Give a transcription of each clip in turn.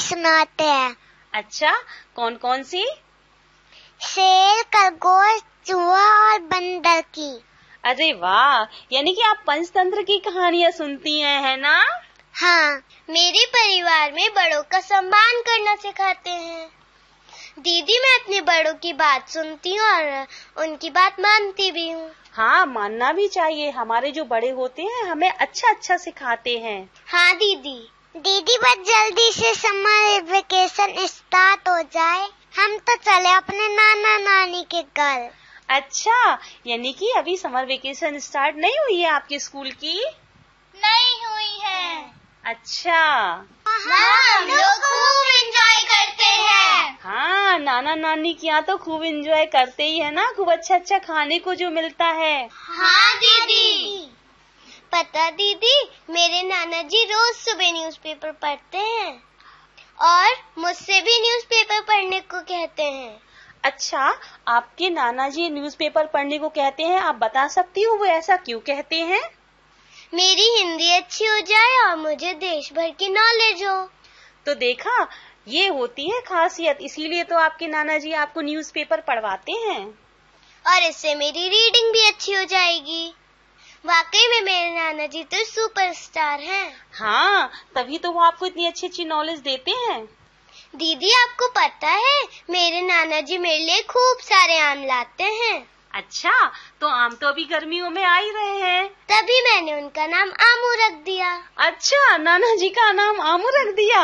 सुनाते हैं। अच्छा, कौन कौन सी? शेर, खरगोश, चूहा और बंदर की। अरे वाह, यानी कि आप पंचतंत्र की कहानियाँ सुनती हैं, है ना? हाँ, मेरे परिवार में बड़ों का सम्मान करना सिखाते हैं। दीदी, मैं अपने बड़ों की बात सुनती हूँ और उनकी बात मानती भी हूँ। हाँ, मानना भी चाहिए। हमारे जो बड़े होते हैं हमें अच्छा अच्छा सिखाते हैं। हाँ दीदी। दीदी, बस जल्दी से समर वेकेशन स्टार्ट हो जाए, हम तो चले अपने नाना नानी के घर। अच्छा, यानी कि अभी समर वेकेशन स्टार्ट नहीं हुई है आपके स्कूल की? नहीं हुई है। अच्छा, हम लोग खूब एंजॉय करते हैं। हाँ, नाना नानी के यहाँ तो खूब एंजॉय करते ही है ना, खूब अच्छा अच्छा खाने को जो मिलता है। हाँ दीदी। पता दीदी, मेरे नाना जी रोज सुबह न्यूज़पेपर पढ़ते हैं और मुझसे भी न्यूज़पेपर पढ़ने को कहते हैं। अच्छा, आपके नाना जी न्यूज़पेपर पढ़ने को कहते हैं, आप बता सकती हो वो ऐसा क्यों कहते हैं? मेरी हिंदी अच्छी हो जाए और मुझे देश भर की नॉलेज हो। तो देखा, ये होती है खासियत, इसीलिए तो आपके नाना जी आपको न्यूज़पेपर पढ़वाते हैं। और इससे मेरी रीडिंग भी अच्छी हो जाएगी। वाकई में मेरे नाना जी तो सुपरस्टार हैं। हाँ, तभी तो वो आपको इतनी अच्छी अच्छी नॉलेज देते हैं। दीदी, आपको पता है मेरे नाना जी मेरे लिए खूब सारे आम लाते हैं। अच्छा, तो आम तो अभी गर्मियों में आ ही रहे हैं। तभी मैंने उनका नाम आमू रख दिया। अच्छा, नाना जी का नाम आमू रख दिया।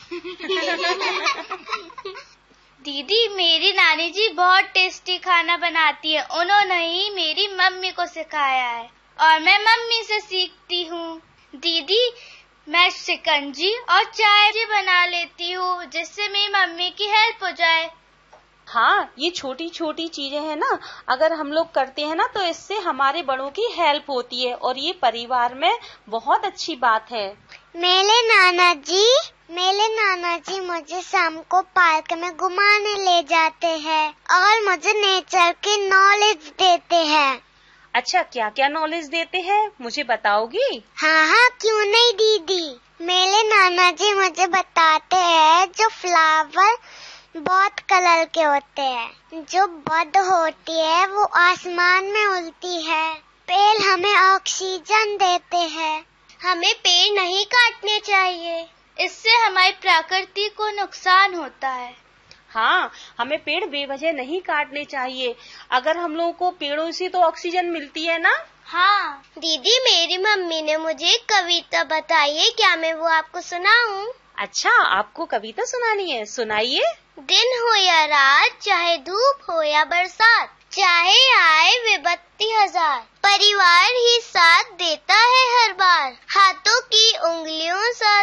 दीदी, मेरी नानी जी बहुत टेस्टी खाना बनाती है। उन्होंने ही मेरी मम्मी को सिखाया है और मैं मम्मी से सीखती हूँ। दीदी, मैं शिकंजी और चाय भी बना लेती हूँ, जिससे मेरी मम्मी की हेल्प हो जाए। हाँ, ये छोटी छोटी चीजें हैं ना, अगर हम लोग करते हैं ना तो इससे हमारे बड़ों की हेल्प होती है और ये परिवार में बहुत अच्छी बात है। मेरे नाना जी मुझे शाम को पार्क में घुमाने ले जाते हैं और मुझे नेचर की नॉलेज देते हैं। अच्छा, क्या क्या नॉलेज देते हैं, मुझे बताओगी? हाँ, क्यों नहीं दीदी। मेरे नाना जी मुझे बताते हैं जो फ्लावर बहुत कलर के होते हैं, जो बर्ड होती है वो आसमान में उड़ती है। पेड़ हमें ऑक्सीजन देते हैं। हमें पेड़ नहीं काटने चाहिए, इससे हमारी प्रकृति को नुकसान होता है। हाँ, हमें पेड़ बेवजह नहीं काटने चाहिए। अगर हम लोगों को पेड़ों से तो ऑक्सीजन मिलती है ना। हाँ दीदी, मेरी मम्मी ने मुझे एक कविता बताई है, क्या मैं वो आपको सुनाऊं? अच्छा, आपको कविता सुनानी है, सुनाइए। दिन हो या रात, चाहे धूप हो या बरसात, चाहे आए विपत्ति हजार, परिवार ही साथ देता है हर बार। हाथों की उंगलियों सा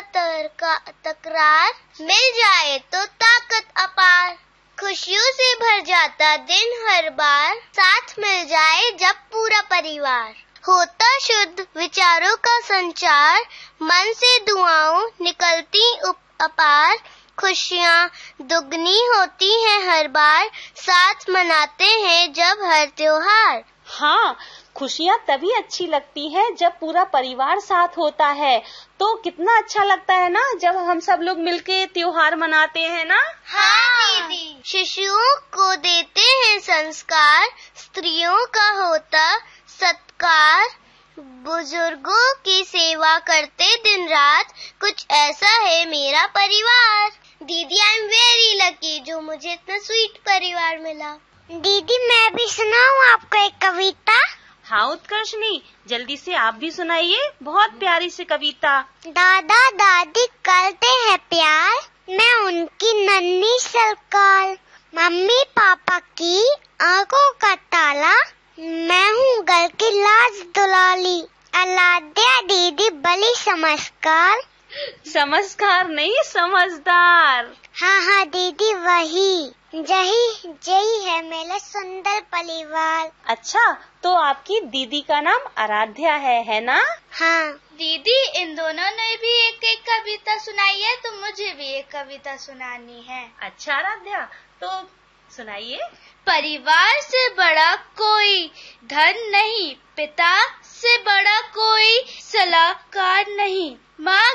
तकरार, मिल जाए तो ताकत अपार। खुशियों से भर जाता दिन हर बार, साथ मिल जाए जब पूरा परिवार। होता शुद्ध विचारों का संचार, मन से दुआओं निकलती अपार। खुशियाँ दुगनी होती हैं हर बार, साथ मनाते हैं जब हर त्योहार। हाँ, खुशियाँ तभी अच्छी लगती है जब पूरा परिवार साथ होता है। तो कितना अच्छा लगता है ना जब हम सब लोग मिलके त्योहार मनाते हैं ना। हाँ दीदी। शिशुओं को देते हैं संस्कार, स्त्रियों का होता सत्कार, बुजुर्गों की सेवा करते दिन रात, कुछ ऐसा है मेरा परिवार। दीदी, आई एम वेरी लकी जो मुझे इतना स्वीट परिवार मिला। दीदी, मैं भी सुनाऊं आपको एक कविता? हाँ उत्कर्षणी, जल्दी से आप भी सुनाइए, बहुत प्यारी सी कविता। दादा दादी करते हैं प्यार, मैं उनकी नन्ही सरकार। मम्मी पापा की आंखों का ताला, मैं हूँ घर की लाज दुलाली। अलाद्या दीदी बड़ी समझदार। समझदार नहीं, समझदार। हाँ दीदी, वही यही है मेरा सुंदर परिवार। अच्छा, तो आपकी दीदी का नाम आराध्या है ना? हाँ दीदी, इन दोनों ने भी एक एक कविता सुनाई है, तो मुझे भी एक कविता सुनानी है। अच्छा आराध्या, तो सुनाइए। परिवार से बड़ा कोई धन नहीं, पिता से बड़ा कोई सलाहकार नहीं, माँ